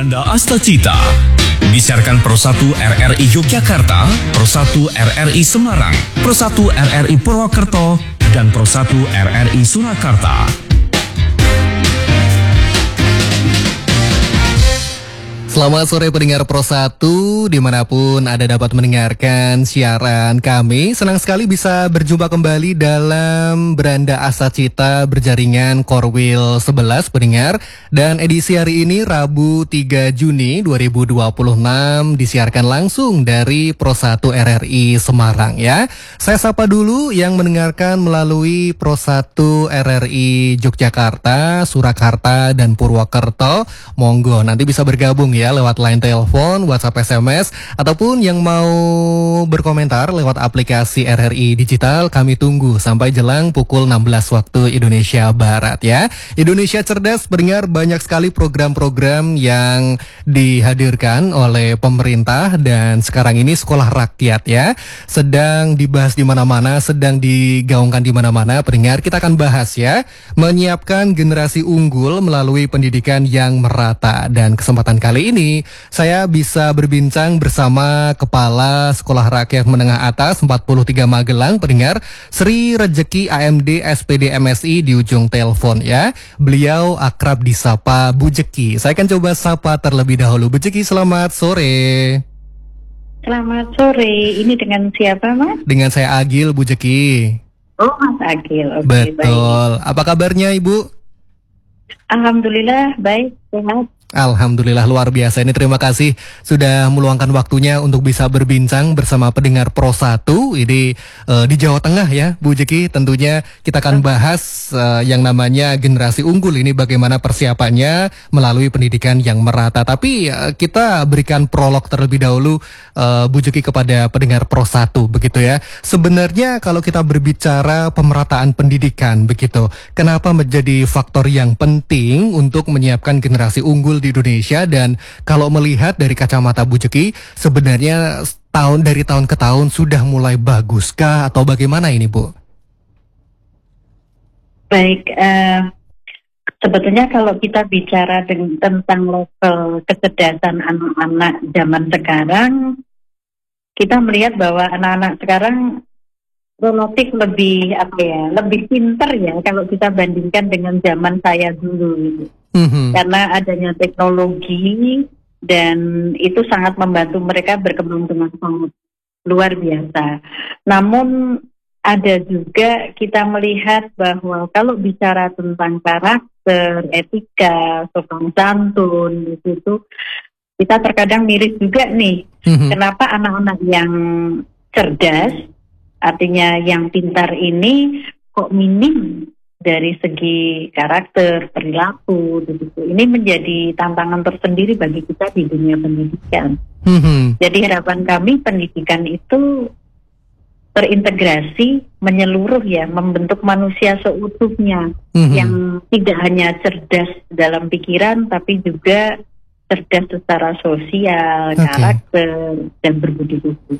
Beranda Astacita. Disiarkan Pro 1 RRI Yogyakarta, Pro 1 RRI Semarang, Pro 1 RRI Purwokerto, dan Pro 1 RRI Surakarta. Selamat sore pendengar Pro 1, dimanapun Anda dapat mendengarkan siaran kami. Senang sekali bisa berjumpa kembali dalam Beranda Astacita berjaringan Korwil 11 pendengar. Dan edisi hari ini Rabu 3 Juni 2026 disiarkan langsung dari Pro 1 RRI Semarang ya. Saya sapa dulu yang mendengarkan melalui Pro 1 RRI Yogyakarta, Surakarta, dan Purwokerto. Monggo nanti bisa bergabung ya lewat line telepon, WhatsApp, SMS, ataupun yang mau berkomentar lewat aplikasi RRI Digital. Kami tunggu sampai jelang pukul 16 waktu Indonesia Barat ya. Indonesia Cerdas pendengar, banyak sekali program-program yang dihadirkan oleh pemerintah dan sekarang ini sekolah rakyat ya sedang dibahas di mana-mana, sedang digaungkan di mana-mana. Pendengar, kita akan bahas ya, menyiapkan generasi unggul melalui pendidikan yang merata. Dan kesempatan kali ini saya bisa berbincang bersama Kepala Sekolah Rakyat Menengah Atas 43 Magelang, pendengar, Sri Rejeki AMD SPD MSI di ujung telepon ya. Beliau akrab disapa Bu Jeki. Saya akan coba sapa terlebih dahulu. Bu Jeki, selamat sore. Selamat sore. Ini dengan siapa, Mas? Dengan saya Agil, Bu Jeki. Oh, Mas Agil. Oke, betul. Baik. Apa kabarnya, Ibu? Alhamdulillah baik, sehat. Alhamdulillah luar biasa. Ini terima kasih sudah meluangkan waktunya untuk bisa berbincang bersama pendengar Pro 1 ini di Jawa Tengah ya, Bu Jeki. Tentunya kita akan bahas yang namanya generasi unggul ini, bagaimana persiapannya melalui pendidikan yang merata. Tapi kita berikan prolog terlebih dahulu Bu Jeki kepada pendengar Pro 1 begitu ya. Sebenarnya kalau kita berbicara pemerataan pendidikan begitu, kenapa menjadi faktor yang penting untuk menyiapkan generasi unggul di Indonesia? Dan kalau melihat dari kacamata Bu Jeki, sebenarnya dari tahun ke tahun sudah mulai baguskah atau bagaimana ini, Bu? Baik, sebetulnya kalau kita bicara tentang level kecerdasan anak-anak zaman sekarang, kita melihat bahwa anak-anak sekarang relatif lebih pintar ya kalau kita bandingkan dengan zaman saya dulu. Karena adanya teknologi dan itu sangat membantu mereka berkembang dengan sangat luar biasa. Namun ada juga kita melihat bahwa kalau bicara tentang karakter, etika, sopan santun itu kita terkadang miris juga nih. Kenapa anak-anak yang cerdas, artinya yang pintar ini kok minim dari segi karakter, perilaku, begitu. Ini menjadi tantangan tersendiri bagi kita di dunia pendidikan. Jadi harapan kami pendidikan itu terintegrasi, menyeluruh ya, membentuk manusia seutuhnya yang tidak hanya cerdas dalam pikiran, tapi juga cerdas secara sosial, karakter, dan berbudi pekerti.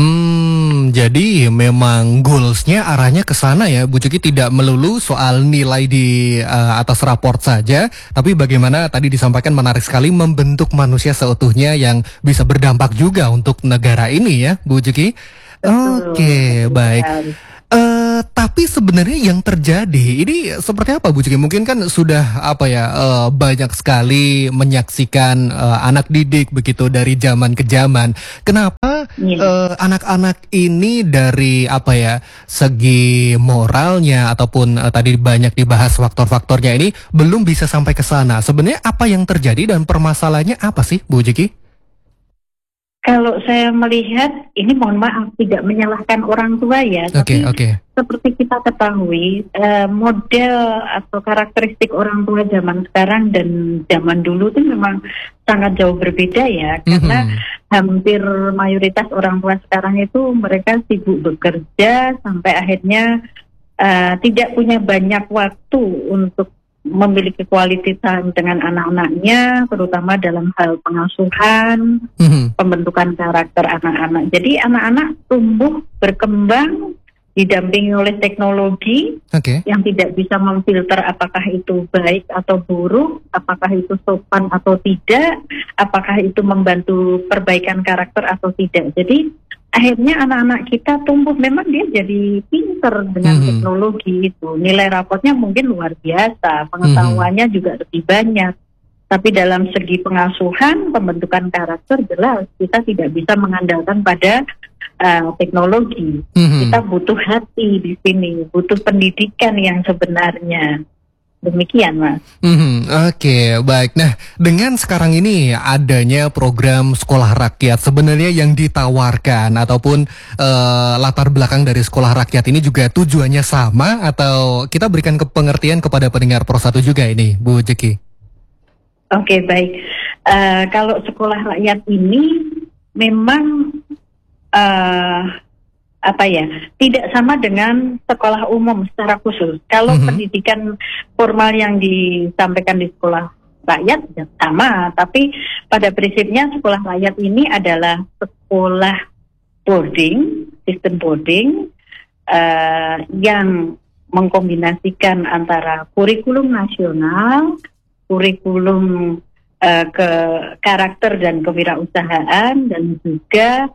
Jadi memang goalsnya arahnya ke sana ya, Bu Jeki, tidak melulu soal nilai di atas raport saja, tapi bagaimana tadi disampaikan menarik sekali, membentuk manusia seutuhnya yang bisa berdampak juga untuk negara ini ya, Bu Jeki. Oke, baik. Tapi sebenarnya yang terjadi ini seperti apa, Bu Jeki? Mungkin kan sudah banyak sekali menyaksikan anak didik begitu dari zaman ke zaman. Kenapa anak-anak ini dari segi moralnya ataupun tadi banyak dibahas faktor-faktornya ini belum bisa sampai ke sana? Sebenarnya apa yang terjadi dan permasalahannya apa sih, Bu Jeki? Kalau saya melihat, ini mohon maaf tidak menyalahkan orang tua ya, tapi seperti kita ketahui, model atau karakteristik orang tua zaman sekarang dan zaman dulu itu memang sangat jauh berbeda ya, karena hampir mayoritas orang tua sekarang itu mereka sibuk bekerja sampai akhirnya tidak punya banyak waktu untuk memiliki quality time dengan anak-anaknya, terutama dalam hal pengasuhan, pembentukan karakter anak-anak. Jadi anak-anak tumbuh, berkembang didampingi oleh teknologi yang tidak bisa memfilter apakah itu baik atau buruk, apakah itu sopan atau tidak, apakah itu membantu perbaikan karakter atau tidak. Jadi akhirnya anak-anak kita tumbuh, memang dia jadi pinter dengan teknologi itu. Nilai rapotnya mungkin luar biasa, pengetahuannya juga lebih banyak. Tapi dalam segi pengasuhan, pembentukan karakter jelas kita tidak bisa mengandalkan pada teknologi. Kita butuh hati di sini, butuh pendidikan yang sebenarnya. Demikian, Mas. Oke, baik. Nah, dengan sekarang ini adanya program sekolah rakyat, sebenarnya yang ditawarkan ataupun latar belakang dari sekolah rakyat ini juga tujuannya sama, atau kita berikan pengertian kepada pendengar Pro 1 juga ini, Bu Jeki? Oke, baik. Kalau sekolah rakyat ini memang tidak sama dengan sekolah umum secara khusus. Kalau pendidikan formal yang disampaikan di sekolah rakyat ya sama, tapi pada prinsipnya sekolah rakyat ini adalah sekolah boarding, sistem boarding yang mengkombinasikan antara kurikulum nasional, kurikulum ke karakter dan kewirausahaan, dan juga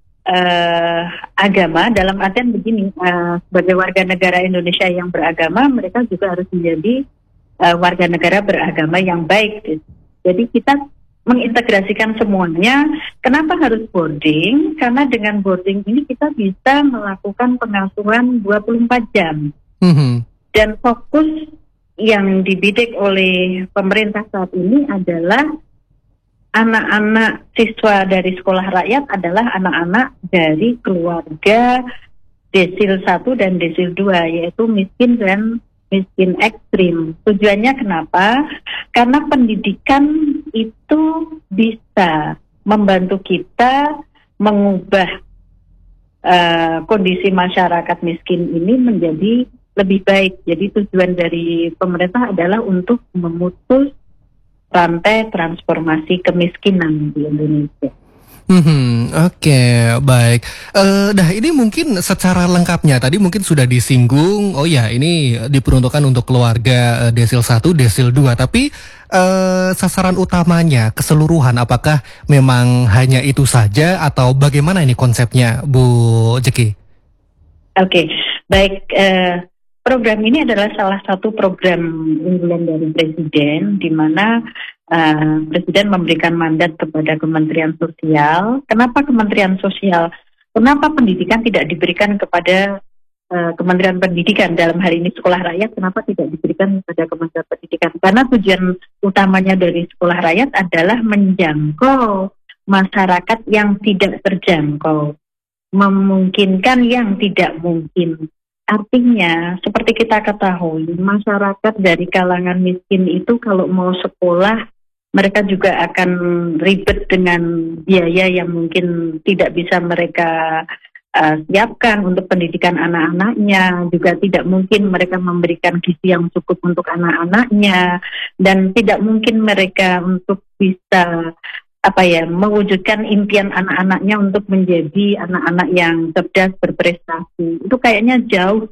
agama, dalam artian begini, sebagai warga negara Indonesia yang beragama, mereka juga harus menjadi warga negara beragama yang baik. Jadi kita mengintegrasikan semuanya. Kenapa harus boarding? Karena dengan boarding ini kita bisa melakukan pengasuhan 24 jam. Dan fokus yang dibidik oleh pemerintah saat ini adalah anak-anak siswa dari sekolah rakyat adalah anak-anak dari keluarga desil 1 dan desil 2, yaitu miskin dan miskin ekstrim. Tujuannya kenapa? Karena pendidikan itu bisa membantu kita mengubah kondisi masyarakat miskin ini menjadi lebih baik. Jadi tujuan dari pemerintah adalah untuk memutus rantai transformasi kemiskinan di Indonesia. Oke, baik. Nah, ini mungkin secara lengkapnya tadi mungkin sudah disinggung. Oh ya, ini diperuntukkan untuk keluarga desil 1, desil 2. Tapi sasaran utamanya keseluruhan, apakah memang hanya itu saja atau bagaimana ini konsepnya, Bu Jeki? Oke, baik. Program ini adalah salah satu program unggulan dari Presiden, di mana Presiden memberikan mandat kepada Kementerian Sosial. Kenapa Kementerian Sosial? Kenapa pendidikan tidak diberikan kepada Kementerian Pendidikan? Dalam hal ini sekolah rakyat, kenapa tidak diberikan kepada Kementerian Pendidikan? Karena tujuan utamanya dari sekolah rakyat adalah menjangkau masyarakat yang tidak terjangkau, memungkinkan yang tidak mungkin. Artinya, seperti kita ketahui, masyarakat dari kalangan miskin itu kalau mau sekolah, mereka juga akan ribet dengan biaya yang mungkin tidak bisa mereka siapkan untuk pendidikan anak-anaknya. Juga tidak mungkin mereka memberikan gizi yang cukup untuk anak-anaknya, dan tidak mungkin mereka untuk bisa mewujudkan impian anak-anaknya untuk menjadi anak-anak yang cerdas, berprestasi. Itu kayaknya jauh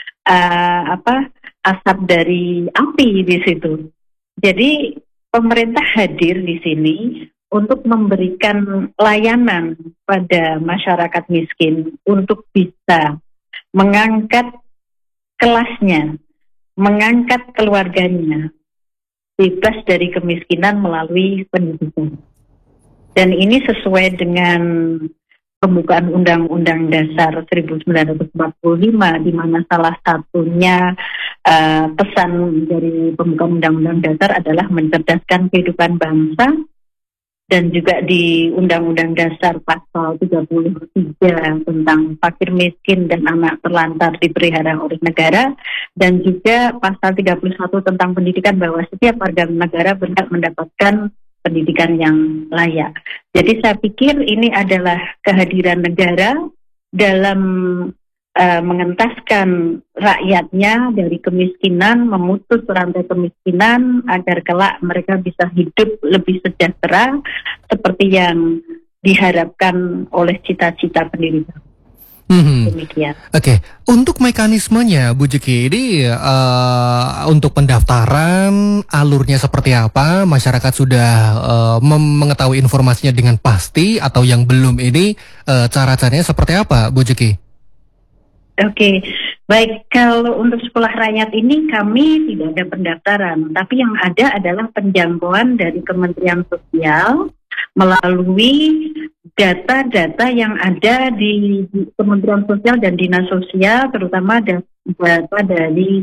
asap dari api di situ. Jadi pemerintah hadir di sini untuk memberikan layanan pada masyarakat miskin untuk bisa mengangkat kelasnya, mengangkat keluarganya, bebas dari kemiskinan melalui pendidikan. Dan ini sesuai dengan pembukaan Undang-Undang Dasar 1945, di mana salah satunya pesan dari pembukaan Undang-Undang Dasar adalah mencerdaskan kehidupan bangsa. Dan juga di Undang-Undang Dasar pasal 33 tentang fakir miskin dan anak terlantar dipelihara oleh negara, dan juga pasal 31 tentang pendidikan, bahwa setiap warga negara berhak mendapatkan pendidikan yang layak. Jadi saya pikir ini adalah kehadiran negara dalam mengentaskan rakyatnya dari kemiskinan, memutus rantai kemiskinan agar kelak mereka bisa hidup lebih sejahtera seperti yang diharapkan oleh cita-cita pendidikan. Mhm. Demikian. Oke, untuk mekanismenya Bu Jeki ini untuk pendaftaran alurnya seperti apa? Masyarakat sudah mengetahui informasinya dengan pasti atau yang belum ini cara-caranya seperti apa Bu Jeki? Oke, baik, kalau untuk sekolah rakyat ini kami tidak ada pendaftaran, tapi yang ada adalah penjangkauan dari Kementerian Sosial melalui data-data yang ada di Kementerian Sosial dan Dinas Sosial, terutama data dari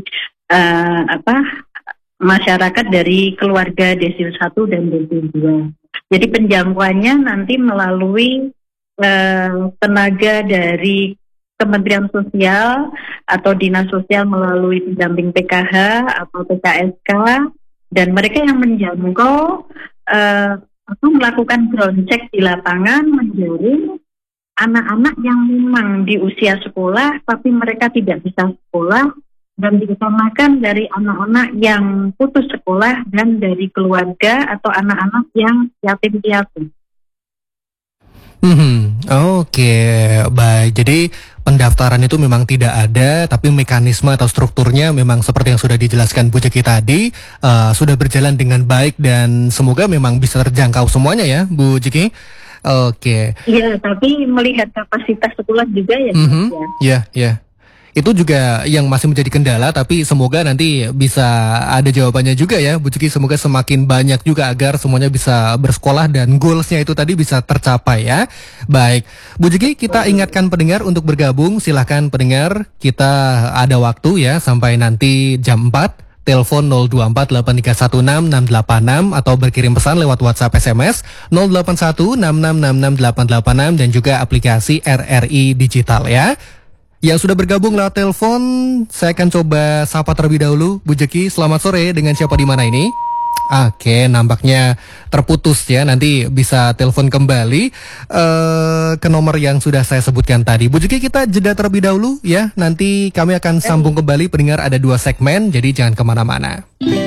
masyarakat dari keluarga desil 1 dan desil 2. Jadi penjangkauannya nanti melalui tenaga dari Kementerian Sosial atau Dinas Sosial melalui pendamping PKH atau PKSK, dan mereka yang menjangkau atau melakukan ground check di lapangan, menjaring anak-anak yang memang di usia sekolah tapi mereka tidak bisa sekolah, dan diutamakan dari anak-anak yang putus sekolah dan dari keluarga atau anak-anak yang yatim piatu. Oke, baik. Jadi pendaftaran itu memang tidak ada, tapi mekanisme atau strukturnya memang seperti yang sudah dijelaskan Bu Jeki tadi sudah berjalan dengan baik dan semoga memang bisa terjangkau semuanya ya Bu Jeki. Oke. Iya, tapi melihat kapasitas sekolah juga ya. Ya. Itu juga yang masih menjadi kendala, tapi semoga nanti bisa ada jawabannya juga ya Bu Jeki. Semoga semakin banyak juga agar semuanya bisa bersekolah dan goalsnya itu tadi bisa tercapai ya. Baik, Bu Jeki, kita ingatkan pendengar untuk bergabung. Silahkan pendengar, kita ada waktu ya sampai nanti jam 4. Telepon 02483166686 atau berkirim pesan lewat WhatsApp SMS 0816666886 dan juga aplikasi RRI Digital ya. Yang sudah bergabung lewat telepon, saya akan coba sapa terlebih dahulu. Bu Jeki, selamat sore. Dengan siapa di mana ini? Oke, nampaknya terputus ya. Nanti bisa telepon kembali ke nomor yang sudah saya sebutkan tadi. Bu Jeki, kita jeda terlebih dahulu ya. Nanti kami akan sambung kembali. Pendengar, ada 2 segmen, jadi jangan kemana-mana.